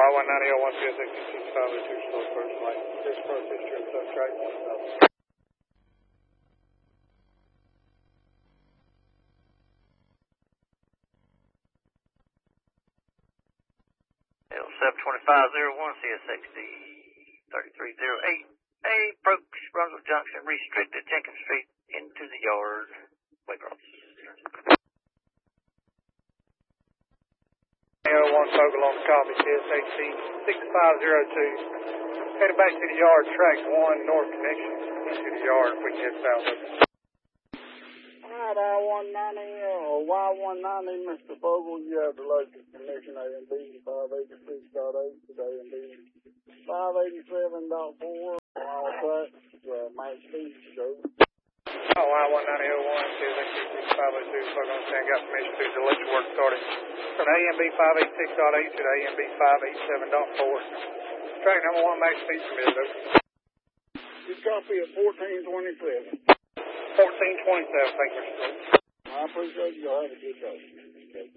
Y19001 CSX6502 slow first light. This first history of subtract 1000. 72501 CSXD 3308. Approach Brunswick Junction, restricted Jenkins Street into the yard. Waycross. 01 Fogle on the copy, CSHC 6502. Headed back to the yard, track 1, north connection into the yard if we can get south of it. Alright, I-190 or Y190, Mr. Fogle, you have the local connection A&B 586.8 to the A&B 587.4 all tracks, max speed show. Oh, Y19001, CSXC 6502, Fogle on stand, got permission to do electrical work starting from A&B 586.8 to the A&B 587.4. Track number 1, max speed permitted. You copy at 1427. 1427, thank you, Mr. I appreciate you. Have a good day.